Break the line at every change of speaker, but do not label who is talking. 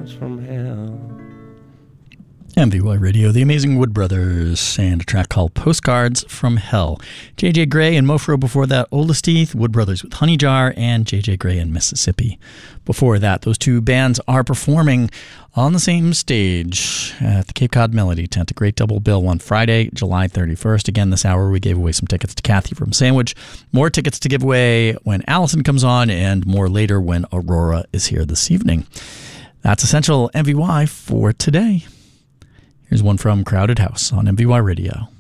postcards from hell.
MVY Radio, the Amazing Wood Brothers, and a track called Postcards from Hell. J.J. Grey and Mofro before that, Oldest Teeth, Wood Brothers with Honey Jar, and J.J. Grey and Mississippi. Before that, those two bands are performing on the same stage at the Cape Cod Melody Tent, a great double bill on Friday, July 31st. Again, this hour we gave away some tickets to Kathy from Sandwich. More tickets to give away when Allison comes on, and more later when Aurora is here this evening. That's Essential MVY for today. Here's one from Crowded House on MVY Radio.